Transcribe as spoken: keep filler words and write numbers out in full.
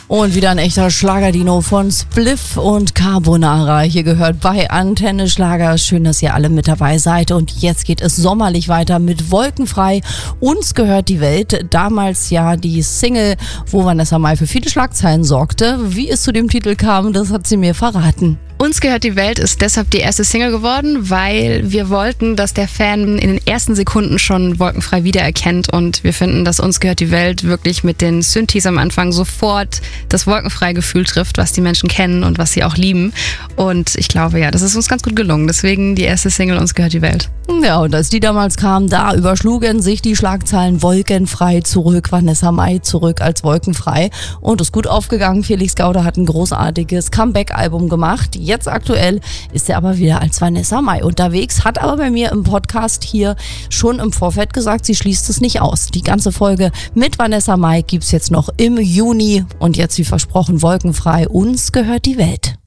Und wieder ein echter Schlagerdino von Spliff und Carbonara. Hier gehört bei Antenne Schlager. Schön, dass ihr alle mit dabei seid. Und jetzt geht es sommerlich weiter mit Wolkenfrei. Uns gehört die Welt. Damals ja die Single, wo Vanessa Mai für viele Schlagzeilen sorgte. Wie es zu dem Titel kam, das hat sie mir verraten. Uns gehört die Welt ist deshalb die erste Single geworden, weil wir wollten, dass der Fan in den ersten Sekunden schon Wolkenfrei wiedererkennt, und wir finden, dass Uns gehört die Welt wirklich mit den Synthes am Anfang sofort das Wolkenfrei-Gefühl trifft, was die Menschen kennen und was sie auch lieben. Und ich glaube, ja, das ist uns ganz gut gelungen. Deswegen die erste Single Uns gehört die Welt. Ja, und als die damals kam, da überschlugen sich die Schlagzeilen Wolkenfrei zurück, Vanessa Mai zurück als Wolkenfrei. Und ist gut aufgegangen. Felix Gauder hat ein großartiges Comeback-Album gemacht. Jetzt aktuell ist er aber wieder als Vanessa Mai unterwegs, hat aber bei mir im Podcast hier schon im Vorfeld gesagt, sie schließt es nicht aus. Die ganze Folge mit Vanessa Mai gibt's jetzt noch im Juni und jetzt wie versprochen Wolkenfrei, uns gehört die Welt.